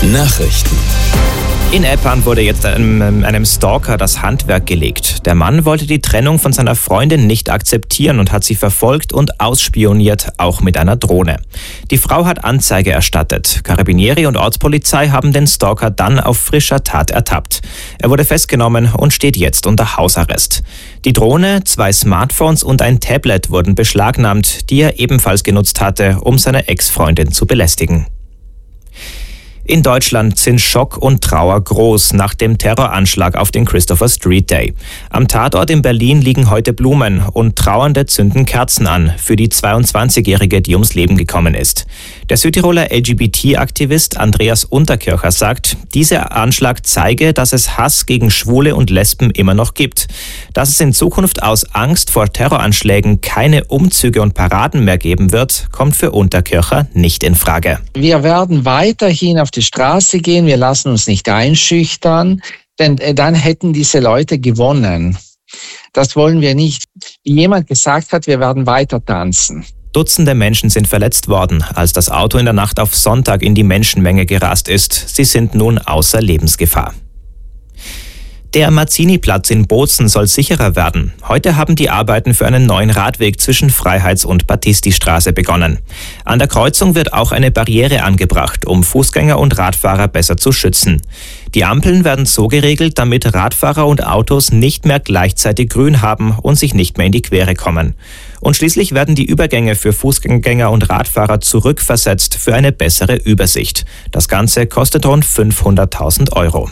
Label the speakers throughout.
Speaker 1: Nachrichten.
Speaker 2: In Eppan wurde jetzt einem Stalker das Handwerk gelegt. Der Mann wollte die Trennung von seiner Freundin nicht akzeptieren und hat sie verfolgt und ausspioniert, auch mit einer Drohne. Die Frau hat Anzeige erstattet. Carabinieri und Ortspolizei haben den Stalker dann auf frischer Tat ertappt. Er wurde festgenommen und steht jetzt unter Hausarrest. Die Drohne, 2 Smartphones und ein Tablet wurden beschlagnahmt, die er ebenfalls genutzt hatte, um seine Ex-Freundin zu belästigen. In Deutschland sind Schock und Trauer groß nach dem Terroranschlag auf den Christopher Street Day. Am Tatort in Berlin liegen heute Blumen und Trauernde zünden Kerzen an für die 22-Jährige, die ums Leben gekommen ist. Der Südtiroler LGBT-Aktivist Andreas Unterkircher sagt, dieser Anschlag zeige, dass es Hass gegen Schwule und Lesben immer noch gibt. Dass es in Zukunft aus Angst vor Terroranschlägen keine Umzüge und Paraden mehr geben wird, kommt für Unterkircher nicht in Frage.
Speaker 3: Wir werden weiterhin auf die Straße gehen, wir lassen uns nicht einschüchtern, denn dann hätten diese Leute gewonnen. Das wollen wir nicht. Wie jemand gesagt hat, wir werden weiter tanzen.
Speaker 2: Dutzende Menschen sind verletzt worden, als das Auto in der Nacht auf Sonntag in die Menschenmenge gerast ist. Sie sind nun außer Lebensgefahr. Der Mazzini-Platz in Bozen soll sicherer werden. Heute haben die Arbeiten für einen neuen Radweg zwischen Freiheits- und Battisti-Straße begonnen. An der Kreuzung wird auch eine Barriere angebracht, um Fußgänger und Radfahrer besser zu schützen. Die Ampeln werden so geregelt, damit Radfahrer und Autos nicht mehr gleichzeitig grün haben und sich nicht mehr in die Quere kommen. Und schließlich werden die Übergänge für Fußgänger und Radfahrer zurückversetzt für eine bessere Übersicht. Das Ganze kostet rund 500.000 Euro.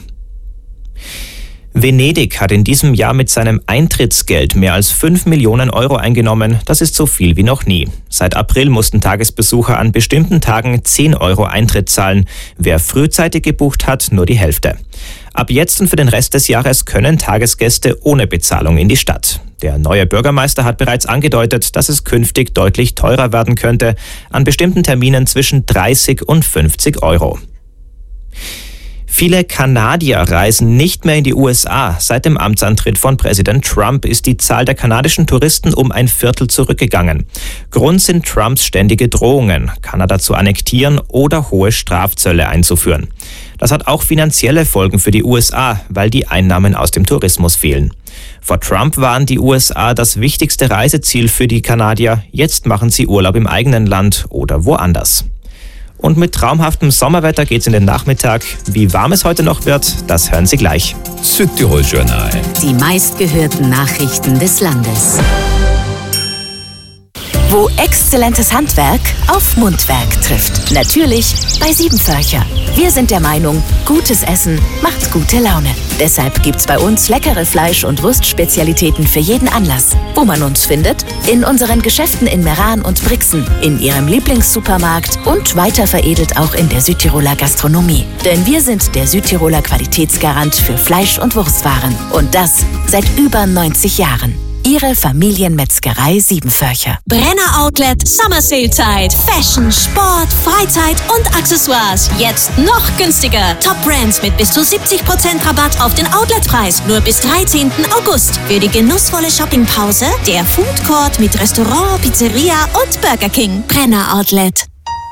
Speaker 2: Venedig hat in diesem Jahr mit seinem Eintrittsgeld mehr als 5 Millionen Euro eingenommen. Das ist so viel wie noch nie. Seit April mussten Tagesbesucher an bestimmten Tagen 10 Euro Eintritt zahlen. Wer frühzeitig gebucht hat, nur die Hälfte. Ab jetzt und für den Rest des Jahres können Tagesgäste ohne Bezahlung in die Stadt. Der neue Bürgermeister hat bereits angedeutet, dass es künftig deutlich teurer werden könnte. An bestimmten Terminen zwischen 30 und 50 Euro. Viele Kanadier reisen nicht mehr in die USA. Seit dem Amtsantritt von Präsident Trump ist die Zahl der kanadischen Touristen um ein Viertel zurückgegangen. Grund sind Trumps ständige Drohungen, Kanada zu annektieren oder hohe Strafzölle einzuführen. Das hat auch finanzielle Folgen für die USA, weil die Einnahmen aus dem Tourismus fehlen. Vor Trump waren die USA das wichtigste Reiseziel für die Kanadier. Jetzt machen sie Urlaub im eigenen Land oder woanders. Und mit traumhaftem Sommerwetter geht's in den Nachmittag. Wie warm es heute noch wird, das hören Sie gleich.
Speaker 1: Südtirol Journal.
Speaker 4: Die meistgehörten Nachrichten des Landes. Wo exzellentes Handwerk auf Mundwerk trifft. Natürlich bei Siebenvölcher. Wir sind der Meinung, gutes Essen macht gute Laune. Deshalb gibt's bei uns leckere Fleisch- und Wurstspezialitäten für jeden Anlass. Wo man uns findet? In unseren Geschäften in Meran und Brixen, in Ihrem Lieblingssupermarkt und weiter veredelt auch in der Südtiroler Gastronomie. Denn wir sind der Südtiroler Qualitätsgarant für Fleisch- und Wurstwaren. Und das seit über 90 Jahren. Ihre Familienmetzgerei Siebenvölcher.
Speaker 5: Brenner Outlet Summer Sale Zeit. Fashion, Sport, Freizeit und Accessoires. Jetzt noch günstiger. Top Brands mit bis zu 70% Rabatt auf den Outletpreis. Nur bis 13. August. Für die genussvolle Shoppingpause der Food Court mit Restaurant, Pizzeria und Burger King. Brenner Outlet.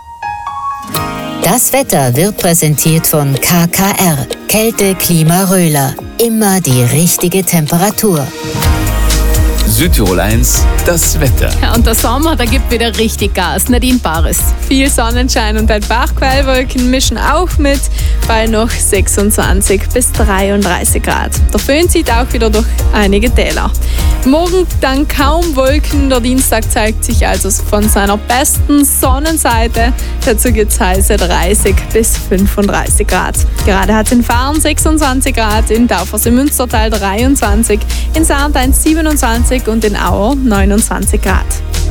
Speaker 4: Das Wetter wird präsentiert von KKR. Kälte, Klima, Röhler. Immer die richtige Temperatur.
Speaker 1: Südtirol 1, das Wetter.
Speaker 6: Ja, und der Sommer, der gibt wieder richtig Gas. Nadine Bares. Viel Sonnenschein und ein paar Quellwolken mischen auch mit bei noch 26 bis 33 Grad. Der Föhn zieht auch wieder durch einige Täler. Morgen dann kaum Wolken. Der Dienstag zeigt sich also von seiner besten Sonnenseite. Dazu gibt es heiße 30 bis 35 Grad. Gerade hat es in Fahren 26 Grad, in Daufers im Münstertal 23, in Sarntein 27 und in Auer 29 Grad.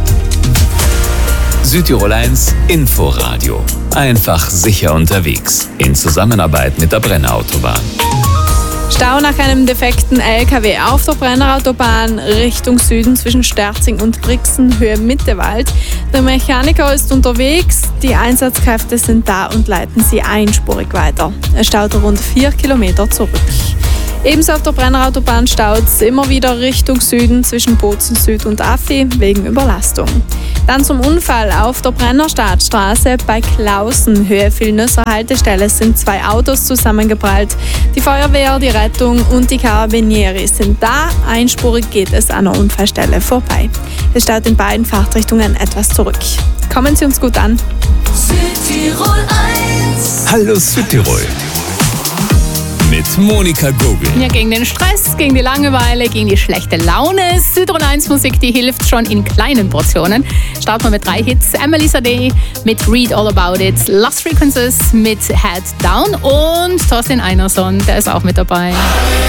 Speaker 1: Südtirol 1, Inforadio. Einfach sicher unterwegs. In Zusammenarbeit mit der Brennerautobahn.
Speaker 6: Stau nach einem defekten LKW auf der Brennerautobahn Richtung Süden zwischen Sterzing und Brixen, Höhe Mittewald. Der Mechaniker ist unterwegs, die Einsatzkräfte sind da und leiten sie einspurig weiter. Er staut rund 4 Kilometer zurück. Ebenso auf der Brenner Autobahn staut es immer wieder Richtung Süden zwischen Bozen Süd und Affi wegen Überlastung. Dann zum Unfall auf der Brenner Stadtstraße bei Klausen, Höhe Villnösser Haltestelle, sind 2 Autos zusammengeprallt. Die Feuerwehr, die Rettung und die Carabinieri sind da. Einspurig geht es an der Unfallstelle vorbei. Es staut in beiden Fahrtrichtungen etwas zurück. Kommen Sie uns gut an.
Speaker 5: Südtirol 1.
Speaker 1: Hallo Südtirol. Mit Monika Gogel.
Speaker 7: Ja, gegen den Stress, gegen die Langeweile, gegen die schlechte Laune. Südtirol 1 Musik, die hilft schon in kleinen Portionen. Starten wir mit 3 Hits. Emily Sade mit Read All About It, Lost Frequencies mit Head Down und Thorsten Einerson, der ist auch mit dabei.